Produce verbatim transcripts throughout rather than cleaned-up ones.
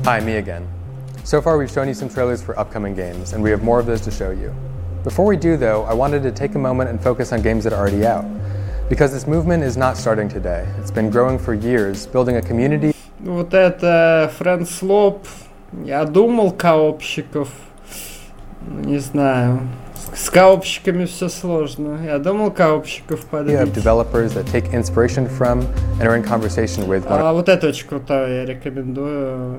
Hi, me again. So far we've shown you some trailers for upcoming games, and we have more of those to show you. Before we do though, I wanted to take a moment and focus on games that are already out. Because this movement is not starting today. It's been growing for years, building a community. Вот это Friendslope. Я думал, коопщиков. Не знаю. С коопщиками все сложно. Я думал, коопщиков подбить. Of developers that take inspiration from and are in conversation with. А вот это очень крутое, я рекомендую.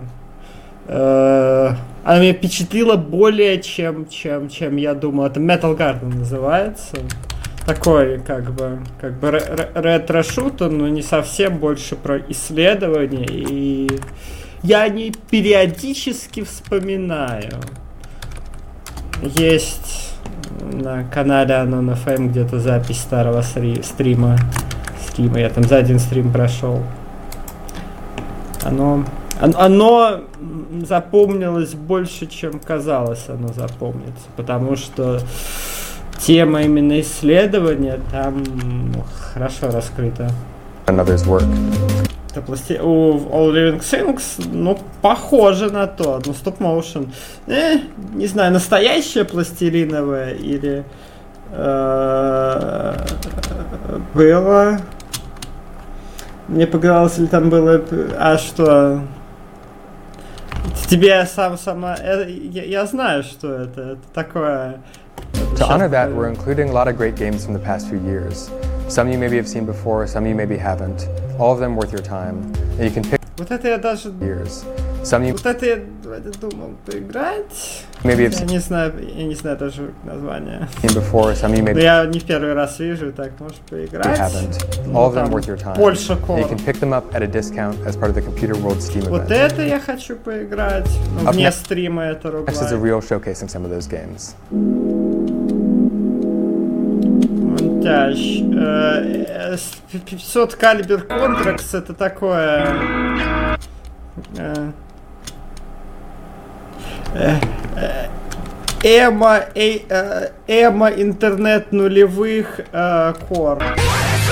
Она меня впечатлила более, чем, чем, чем я думал. Это Metal Garden называется. Такой, как бы, как бы ретро-шутер, но не совсем, больше про исследования. И я о ней периодически вспоминаю. Есть на канале Anon эф эм где-то запись старого стрима. Стрима. Я там за один стрим прошел. Оно, оно запомнилось больше, чем казалось оно запомнится. Потому что тема именно исследования там ну, хорошо раскрыта. Another's work. Это пласти... У All Living Things, ну, похоже на то. Ну, стоп-моушен. Э, не знаю, настоящая пластилиновая или э, было. Мне показалось, или там было. А что? Тебе сам сама. Я, я знаю, что это. Это такое. To honor that, we're including a lot of great games from the past few years. Some you maybe have seen before, some you maybe haven't. All of them worth your time. And you can pick вот это я даже... years. Some you вот это я думал поиграть. Maybe я не знаю, я не знаю даже название. Before, some you maybe я не в первый раз вижу, так может поиграть. Haven't. All of them worth your time. Польша Core. And you can pick them up at a discount as part of the Computer World Steam вот event. Вот это я хочу поиграть. Ну, вне стрима это роглайк. Next is a real showcasing some of those games. пятьсот Caliber Contracts это такое эмо, эмо интернет нулевых Core.